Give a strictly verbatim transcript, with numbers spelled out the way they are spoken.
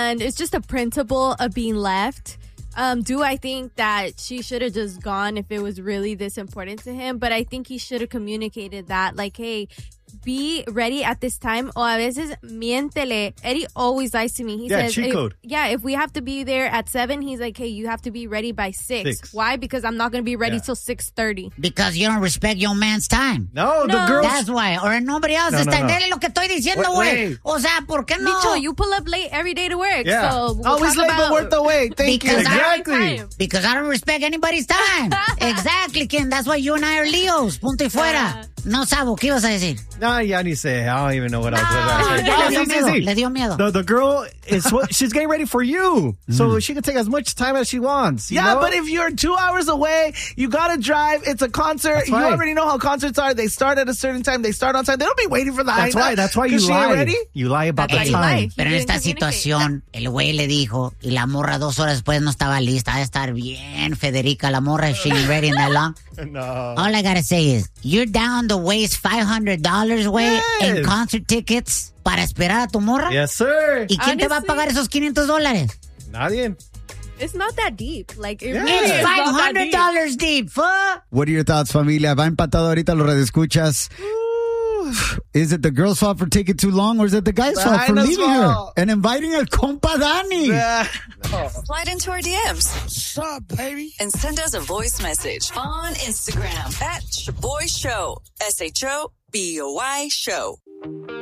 And it's just a principle of being left. Um, do I think that she should have just gone if it was really this important to him? But I think he should have communicated that, like, hey, be ready at this time. O a veces, miéntele. Eddie always lies to me. He yeah, says, cheat code. If, yeah, if we have to be there at seven, he's like, hey, you have to be ready by six. six. Why? Because I'm not going to be ready yeah. till six thirty. Because you don't respect your man's time. No, no. the girls. That's why. Or nobody else. No, no, está, no. Dele lo que estoy diciendo, güey. O sea, ¿por qué no? Micho, you pull up late every day to work. Yeah. So we'll Always talk late, about, but worth the wait. Thank because you. Exactly. Because I don't respect anybody's time. Exactly, Ken. That's why you and I are Leos. Punto y fuera. No, Sabo, ¿qué ibas a decir? No, ya ni sé. I don't even know what I was going to say. Le Oh, dio sí, sí, miedo. sí. Le dio miedo. The, the girl, is she's getting ready for you. So she can take as much time as she wants. You Yeah, know? but if you're two hours away, you got to drive. It's a concert. That's You right. already know how concerts are. They start at a certain time. They start on time. They don't be waiting for the That's why. That's why you she ain't lie. ready? You lie about That's the why you time. lie. Pero en He esta didn't communicate. situación, el güey le dijo, y la morra dos horas después no estaba lista. Ha de estar bien, Federica. La morra, she ain't ready in that long. No. All I gotta say is, you're down to waste five hundred dollars, güey, Yes. en concert tickets para esperar a tu morra. Yes, sir. ¿Y quién te va a Honestly- pagar esos quinientos dólares? Nadie. It's not that deep. Like, it Yeah. really It's is five not that hundred deep. dollars deep, fuck. What are your thoughts, familia? Va empatado ahorita los radioescuchas. Is it the girl's fault for taking too long, or is it the guy's fault for Dinah's leaving fault. her and inviting her compa Dani? Yeah. Slide into our D Ms. What's up, baby? And send us a voice message on Instagram at Shaboy Show. S H O B O Y Show.